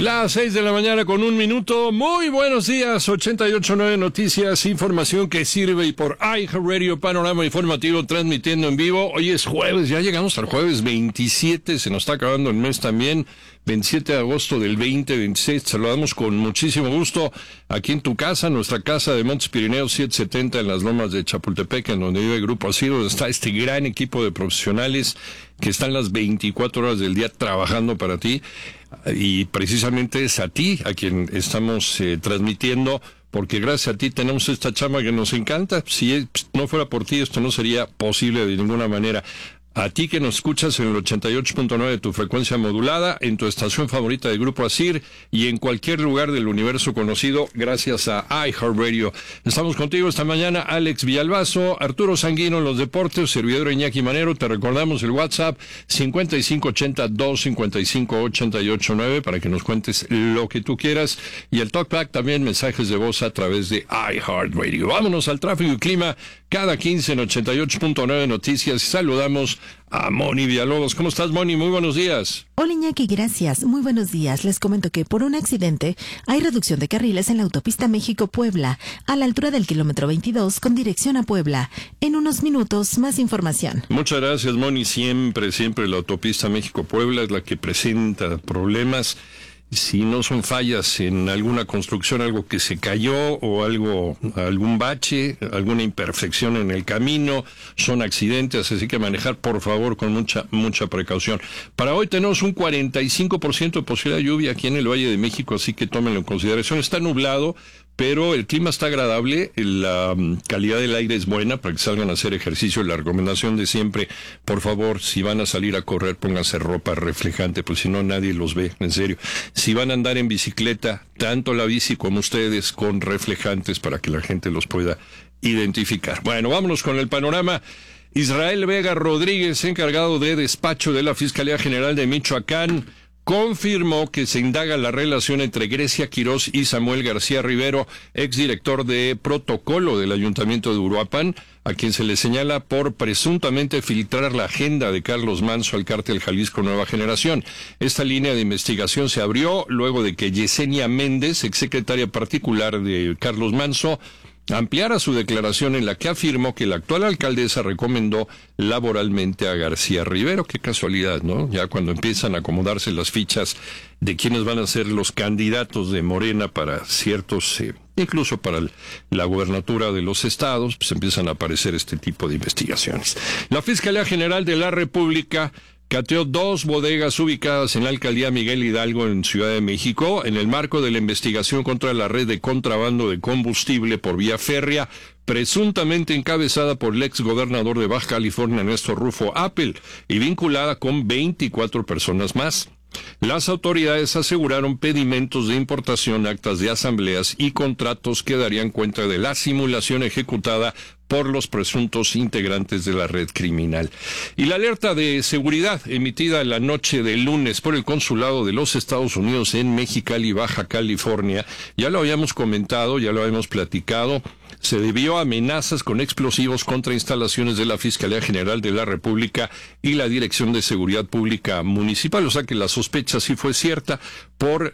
Las 6 de la mañana con 1 minuto. Muy buenos días. 88.9 Noticias, información que sirve, y por iHeartRadio, panorama informativo transmitiendo en vivo. Hoy es jueves, ya llegamos al jueves 27, se nos está acabando el mes también. 27 de agosto del 2026. Saludamos con muchísimo gusto aquí en tu casa, nuestra casa de Montes Pirineos 770 en las Lomas de Chapultepec, en donde vive el Grupo Asir, donde está este gran equipo de profesionales que están las 24 horas del día trabajando para ti. Y precisamente es a ti a quien estamos transmitiendo, porque gracias a ti tenemos esta chamba que nos encanta. Si no fuera por ti, esto no sería posible de ninguna manera. A ti que nos escuchas en el 88.9 de tu frecuencia modulada, en tu estación favorita del Grupo Asir y en cualquier lugar del universo conocido, gracias a iHeartRadio. Estamos contigo esta mañana, Alex Villalbazo, Arturo Sanguino en los deportes, servidor Iñaki Manero. Te recordamos el WhatsApp 5580-255-889 para que nos cuentes lo que tú quieras, y el TalkBack también, mensajes de voz a través de iHeartRadio. Vámonos al tráfico y clima cada 15 en 88.9 Noticias. Saludamos a Moni Villalobos. ¿Cómo estás, Moni? Muy buenos días. Hola, Iñaki, gracias. Muy buenos días. Les comento que por un accidente hay reducción de carriles en la autopista México-Puebla, a la altura del kilómetro 22 con dirección a Puebla. En unos minutos, más información. Muchas gracias, Moni. Siempre la autopista México-Puebla es la que presenta problemas. Si no son fallas en alguna construcción, algo que se cayó o algún bache, alguna imperfección en el camino, son accidentes, así que manejar, por favor, con mucha precaución. Para hoy tenemos un 45% de posibilidad de lluvia aquí en el Valle de México, así que tómenlo en consideración. Está nublado, pero el clima está agradable, la calidad del aire es buena para que salgan a hacer ejercicio. La recomendación de siempre, por favor, si van a salir a correr, pónganse ropa reflejante, pues si no nadie los ve, en serio. Si van a andar en bicicleta, tanto la bici como ustedes, con reflejantes para que la gente los pueda identificar. Bueno, vámonos con el panorama. Israel Vega Rodríguez, encargado de despacho de la Fiscalía General de Michoacán, confirmó que se indaga la relación entre Grecia Quirós y Samuel García Rivero, exdirector de protocolo del Ayuntamiento de Uruapan, a quien se le señala por presuntamente filtrar la agenda de Carlos Manso al cártel Jalisco Nueva Generación. Esta línea de investigación se abrió luego de que Yesenia Méndez, exsecretaria particular de Carlos Manso, ampliara su declaración en la que afirmó que la actual alcaldesa recomendó laboralmente a García Rivero. Qué casualidad, ¿no? Ya cuando empiezan a acomodarse las fichas de quiénes van a ser los candidatos de Morena para ciertos, incluso para la gubernatura de los estados, pues empiezan a aparecer este tipo de investigaciones. La Fiscalía General de la República cateó 2 bodegas ubicadas en la alcaldía Miguel Hidalgo en Ciudad de México en el marco de la investigación contra la red de contrabando de combustible por vía férrea, presuntamente encabezada por el exgobernador de Baja California, Néstor Rufo Appel, y vinculada con 24 personas más. Las autoridades aseguraron pedimentos de importación, actas de asambleas y contratos que darían cuenta de la simulación ejecutada por los presuntos integrantes de la red criminal. Y la alerta de seguridad emitida la noche del lunes por el Consulado de los Estados Unidos en Mexicali, Baja California, ya lo habíamos comentado, ya lo habíamos platicado, se debió a amenazas con explosivos contra instalaciones de la Fiscalía General de la República y la Dirección de Seguridad Pública Municipal. O sea que la sospecha sí fue cierta por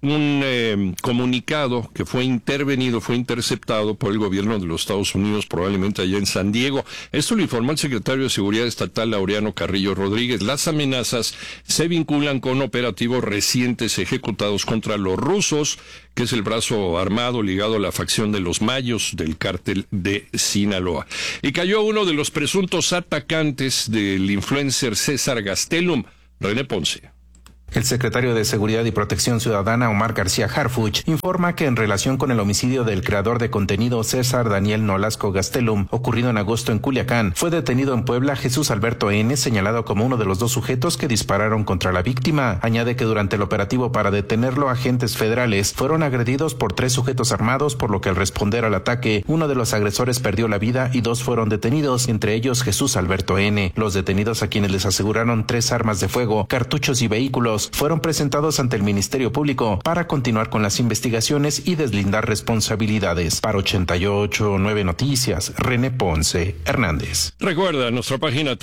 un comunicado que fue interceptado por el gobierno de los Estados Unidos, probablemente allá en San Diego. Esto lo informó el secretario de Seguridad Estatal, Laureano Carrillo Rodríguez. Las amenazas se vinculan con operativos recientes ejecutados contra los rusos, que es el brazo armado ligado a la facción de los Mayos del cártel de Sinaloa. Y cayó uno de los presuntos atacantes del influencer César Gastelum, René Ponce. El secretario de Seguridad y Protección Ciudadana, Omar García Harfuch, informa que en relación con el homicidio del creador de contenido César Daniel Nolasco Gastelum, ocurrido en agosto en Culiacán, fue detenido en Puebla Jesús Alberto N., señalado como uno de los 2 sujetos que dispararon contra la víctima. Añade que durante el operativo para detenerlo, agentes federales fueron agredidos por 3 sujetos armados, por lo que al responder al ataque, uno de los agresores perdió la vida y 2 fueron detenidos, entre ellos Jesús Alberto N. Los detenidos, a quienes les aseguraron 3 armas de fuego, cartuchos y vehículos, pasajeros fueron presentados ante el Ministerio Público para continuar con las investigaciones y deslindar responsabilidades. Para 88.9 Noticias, René Ponce Hernández. Recuerda, nuestra página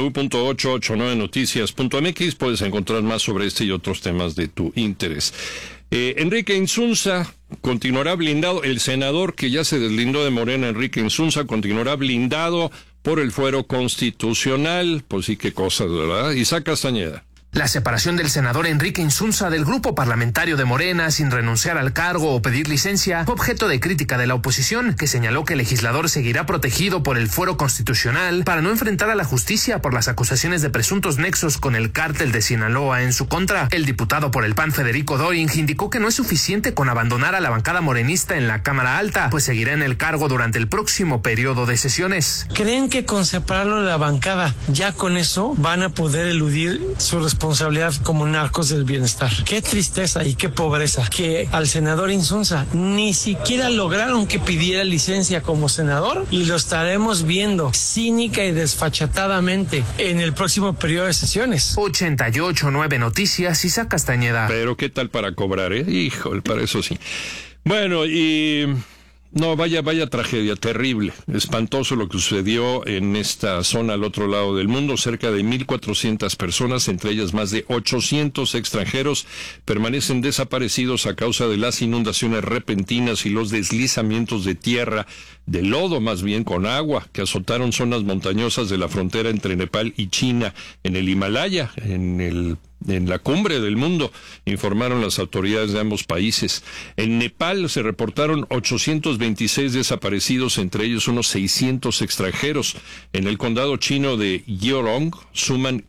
www.889noticias.mx puedes encontrar más sobre este y otros temas de tu interés. Enrique Insunza continuará blindado. El senador que ya se deslindó de Morena, Enrique Insunza, continuará blindado por el fuero constitucional. Pues sí, qué cosas, ¿verdad? Isaac Castañeda. La separación del senador Enrique Insunza del grupo parlamentario de Morena sin renunciar al cargo o pedir licencia fue objeto de crítica de la oposición, que señaló que el legislador seguirá protegido por el fuero constitucional para no enfrentar a la justicia por las acusaciones de presuntos nexos con el cártel de Sinaloa en su contra. El diputado por el PAN Federico Doring indicó que no es suficiente con abandonar a la bancada morenista en la Cámara Alta, pues seguirá en el cargo durante el próximo periodo de sesiones. ¿Creen que con separarlo de la bancada ya con eso van a poder eludir su responsabilidad como narcos del bienestar? Qué tristeza y qué pobreza que al senador Insunza ni siquiera lograron que pidiera licencia como senador, y lo estaremos viendo cínica y desfachatadamente en el próximo periodo de sesiones. 88.9 Noticias, Isaac Castañeda. Pero qué tal para cobrar, híjole, para eso sí. Bueno, y no, vaya tragedia, terrible, espantoso lo que sucedió en esta zona al otro lado del mundo. Cerca de 1,400 personas, entre ellas más de 800 extranjeros, permanecen desaparecidos a causa de las inundaciones repentinas y los deslizamientos de tierra, de lodo más bien, con agua, que azotaron zonas montañosas de la frontera entre Nepal y China, en el Himalaya, en la cumbre del mundo, informaron las autoridades de ambos países. En Nepal se reportaron 826 desaparecidos, entre ellos unos 600 extranjeros. En el condado chino de Gyeongsang suman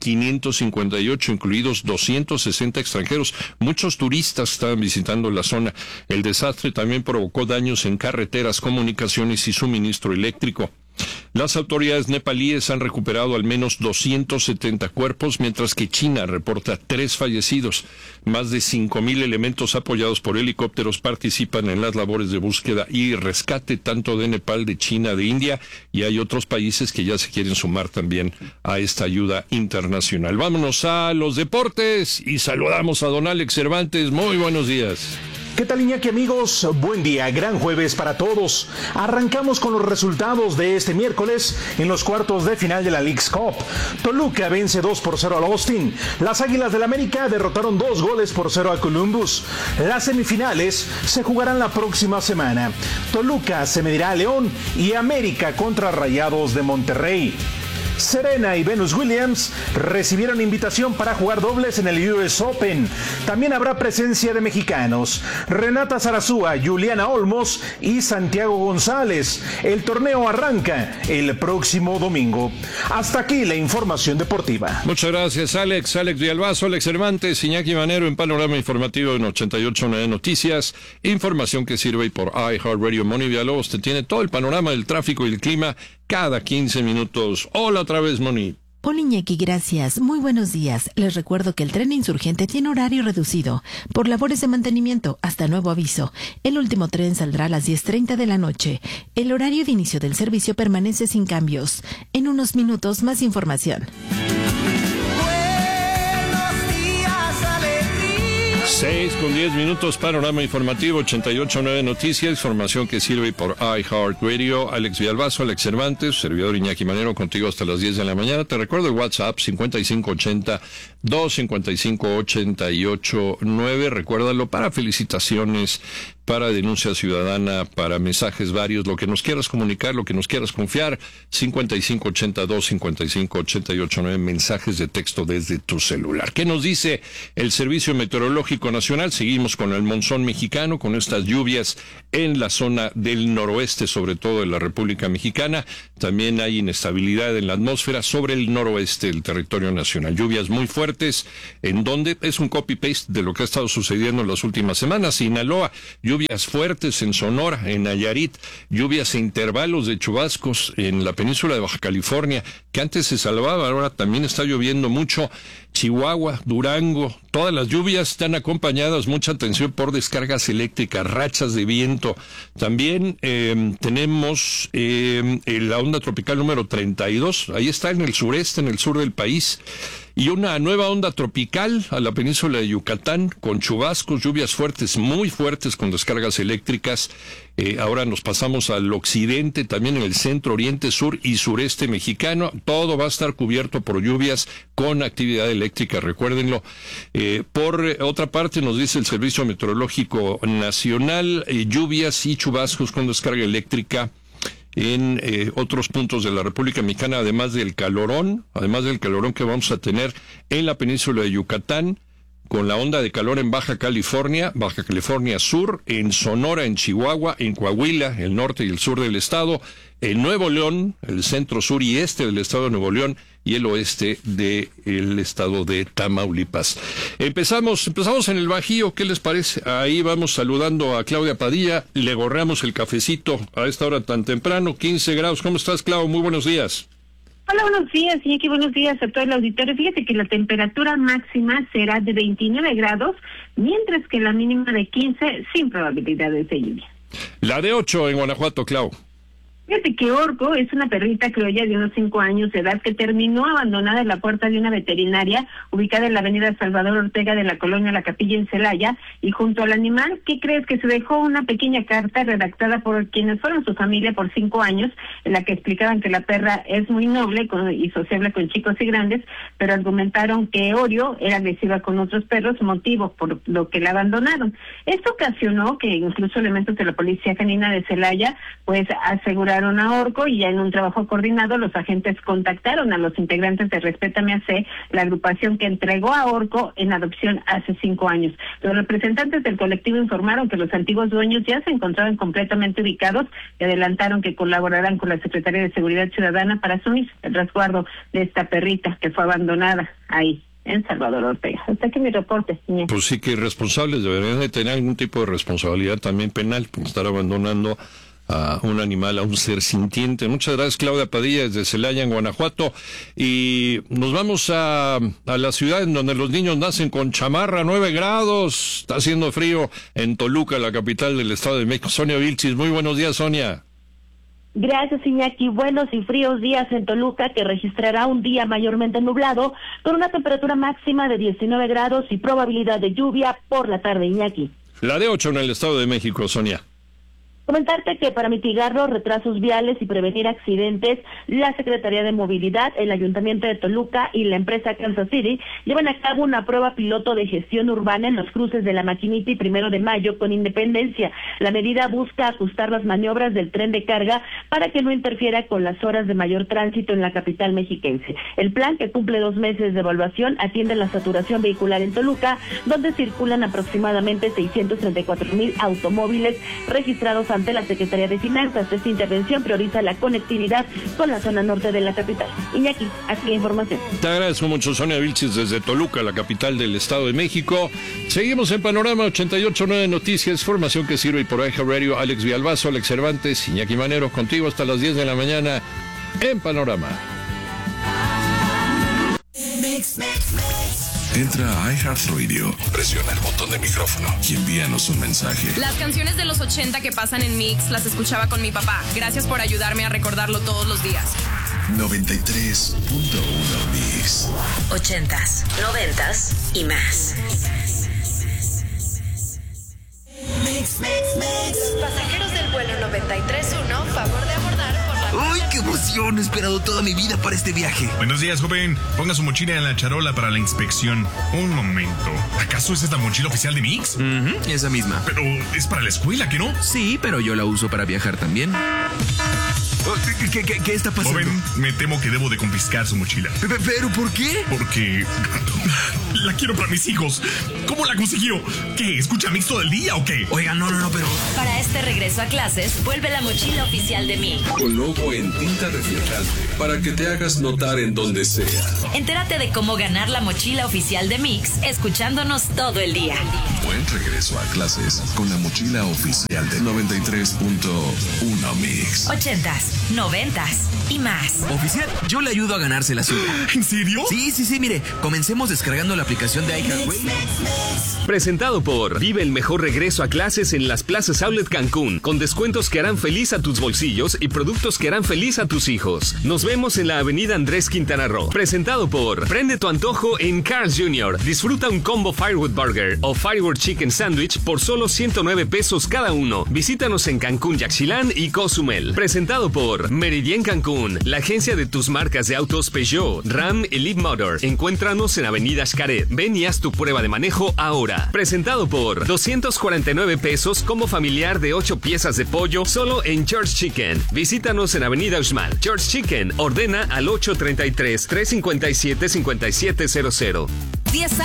558, incluidos 260 extranjeros. Muchos turistas estaban visitando la zona. El desastre también provocó daños en carreteras, comunicaciones y suministro eléctrico. Las autoridades nepalíes han recuperado al menos 270 cuerpos, mientras que China reporta 3 fallecidos. Más de 5,000 elementos apoyados por helicópteros participan en las labores de búsqueda y rescate, tanto de Nepal, de China, de India, y hay otros países que ya se quieren sumar también a esta ayuda internacional. Vámonos a los deportes y saludamos a don Alex Cervantes. Muy buenos días. ¿Qué tal, Iñaki, amigos? Buen día, gran jueves para todos. Arrancamos con los resultados de este miércoles en los cuartos de final de la Leagues Cup. Toluca vence 2-0 al Austin. Las Águilas del América derrotaron 2-0 a Columbus. Las semifinales se jugarán la próxima semana. Toluca se medirá a León y América contra Rayados de Monterrey. Serena y Venus Williams recibieron invitación para jugar dobles en el US Open. También habrá presencia de mexicanos: Renata Zarazúa, Juliana Olmos y Santiago González. El torneo arranca el próximo domingo. Hasta aquí la información deportiva. Muchas gracias, Alex. Alex Villalbazo, Alex Cervantes, Iñaki Manero en Panorama Informativo en 88.9 Noticias. Información que sirve por iHeartRadio. Moni Villalobos te tiene todo el panorama del tráfico y el clima cada 15 minutos. Hola otra vez, Moni. Hola, Iñaki, gracias. Muy buenos días. Les recuerdo que el tren Insurgente tiene horario reducido por labores de mantenimiento hasta nuevo aviso. El último tren saldrá a las 10:30 de la noche. El horario de inicio del servicio permanece sin cambios. En unos minutos, más información. 6:10, Panorama Informativo 88.9 Noticias, información que sirve por iHeartRadio. Alex Villalbazo, Alex Cervantes, servidor Iñaki Manero, contigo hasta las 10 de la mañana. Te recuerdo el WhatsApp 5580-255-889. Recuérdalo para felicitaciones, para denuncia ciudadana, para mensajes varios, lo que nos quieras comunicar, lo que nos quieras confiar. 5582-558889, mensajes de texto desde tu celular. ¿Qué nos dice el Servicio Meteorológico Nacional? Seguimos con el monzón mexicano, con estas lluvias en la zona del noroeste, sobre todo de la República Mexicana. También hay inestabilidad en la atmósfera sobre el noroeste del territorio nacional. Lluvias muy fuertes, en donde es un copy-paste de lo que ha estado sucediendo en las últimas semanas. Sinaloa, lluvias fuertes en Sonora, en Nayarit, lluvias a intervalos de chubascos en la península de Baja California, que antes se salvaba, ahora también está lloviendo mucho. Chihuahua, Durango, todas las lluvias están acompañadas, mucha atención, por descargas eléctricas, rachas de viento. También tenemos la onda tropical número 32, ahí está en el sureste, en el sur del país. Y una nueva onda tropical a la península de Yucatán, con chubascos, lluvias fuertes, muy fuertes, con descargas eléctricas. Ahora nos pasamos al occidente, también en el centro, oriente, sur y sureste mexicano. Todo va a estar cubierto por lluvias con actividad eléctrica, recuérdenlo. Por otra parte, nos dice el Servicio Meteorológico Nacional, lluvias y chubascos con descarga eléctrica en otros puntos de la República Mexicana, además del calorón que vamos a tener en la península de Yucatán, con la onda de calor en Baja California Sur, en Sonora, en Chihuahua, en Coahuila, el norte y el sur del estado, en Nuevo León, el centro, sur y este del estado de Nuevo León, y el oeste del estado de Tamaulipas. Empezamos en el Bajío, ¿qué les parece? Ahí vamos saludando a Claudia Padilla, le gorreamos el cafecito a esta hora tan temprano, 15 grados. ¿Cómo estás, Clau? Muy buenos días. Hola, buenos días, Iñaki, buenos días a todo el auditorio. Fíjate que la temperatura máxima será de 29 grados, mientras que la mínima de 15, sin probabilidades de lluvia. La de 8 en Guanajuato, Clau. Fíjate que Orco es una perrita criolla de unos 5 años de edad que terminó abandonada en la puerta de una veterinaria ubicada en la avenida Salvador Ortega de la colonia La Capilla en Celaya, y junto al animal, ¿qué crees? Que se dejó una pequeña carta redactada por quienes fueron su familia por 5 años, en la que explicaban que la perra es muy noble y sociable con chicos y grandes, pero argumentaron que Oreo era agresiva con otros perros, motivo por lo que la abandonaron. Esto ocasionó que incluso elementos de la policía canina de Celaya pues aseguraron a Orco, y ya en un trabajo coordinado los agentes contactaron a los integrantes de Respétame AC, la agrupación que entregó a Orco en adopción hace 5 años. Los representantes del colectivo informaron que los antiguos dueños ya se encontraban completamente ubicados y adelantaron que colaborarán con la Secretaría de Seguridad Ciudadana para asumir el resguardo de esta perrita que fue abandonada ahí en Salvador Ortega. Hasta aquí mi reporte, señor. Pues sí, que responsables deberían de tener algún tipo de responsabilidad también penal por estar abandonando a un animal, a un ser sintiente. Muchas gracias, Claudia Padilla, desde Celaya, en Guanajuato. Y nos vamos a la ciudad en donde los niños nacen con chamarra, 9 grados. Está haciendo frío en Toluca, la capital del Estado de México. Sonia Vilchis, muy buenos días, Sonia. Gracias, Iñaki. Buenos y fríos días en Toluca, que registrará un día mayormente nublado, con una temperatura máxima de 19 grados y probabilidad de lluvia por la tarde, Iñaki. La de 8 en el Estado de México, Sonia. Comentarte que para mitigar los retrasos viales y prevenir accidentes, la Secretaría de Movilidad, el Ayuntamiento de Toluca y la empresa Kansas City llevan a cabo una prueba piloto de gestión urbana en los cruces de La Maquinita y 1 de Mayo con Independencia. La medida busca ajustar las maniobras del tren de carga para que no interfiera con las horas de mayor tránsito en la capital mexiquense. El plan, que cumple 2 meses de evaluación, atiende la saturación vehicular en Toluca, donde circulan aproximadamente 634,000 automóviles registrados ante la Secretaría de Finanzas. Esta intervención prioriza la conectividad con la zona norte de la capital. Iñaki, aquí la información. Te agradezco mucho, Sonia Vilchis, desde Toluca, la capital del Estado de México. Seguimos en Panorama 88.9 Noticias, formación que sirve por Eja Radio. Alex Villalbazo, Alex Cervantes, Iñaki Manero, contigo hasta las 10 de la mañana en Panorama. Entra a iHeartRadio, presiona el botón de micrófono y envíanos un mensaje. Las canciones de los 80 que pasan en Mix las escuchaba con mi papá. Gracias por ayudarme a recordarlo todos los días. 93.1 Mix. 80s, 90s y más. Pasajeros del vuelo 93.1, favor de abordar por la... ¡Ay, qué emoción! He esperado toda mi vida para este viaje. Buenos días, joven. Ponga su mochila en la charola para la inspección. Un momento. ¿Acaso esa es la mochila oficial de Mix? Esa misma. Pero es para la escuela, ¿que no? Sí, pero yo la uso para viajar también. ¿Qué está pasando? Joven, me temo que debo de confiscar su mochila. ¿Pero por qué? Porque la quiero para mis hijos. ¿Cómo la consiguió? ¿Qué? ¿Escucha Mix todo el día o qué? Oiga, no, pero... Para este regreso a clases, vuelve la mochila oficial de Mix. Con logo en tinta reflejante, para que te hagas notar en donde sea. Entérate de cómo ganar la mochila oficial de Mix, escuchándonos todo el día. Buen regreso a clases con la mochila oficial de 93.1 Mix. 80s, noventas y más. Oficial, yo le ayudo a ganarse la suya. ¿En serio? Sí, mire, comencemos descargando la aplicación de iHeartWay. Presentado por Vive el mejor regreso a clases en las plazas Outlet Cancún, con descuentos que harán feliz a tus bolsillos y productos que harán feliz a tus hijos. Nos vemos en la avenida Andrés Quintana Roo. Presentado por Prende tu antojo en Carl's Jr. Disfruta un combo Firewood Burger o Firewood Chicken Sandwich por solo 109 pesos cada uno. Visítanos en Cancún, Yaxchilán y Cozumel. Presentado por Meridien Cancún, la agencia de tus marcas de autos Peugeot, Ram y Leaf Motor. Encuéntranos en avenida Xcaret. Ven y haz tu prueba de manejo ahora. Presentado por 249 pesos como familiar de 8 piezas de pollo solo en Church Chicken. Visítanos en avenida Uxmal. Church Chicken, ordena al 833-357-5700.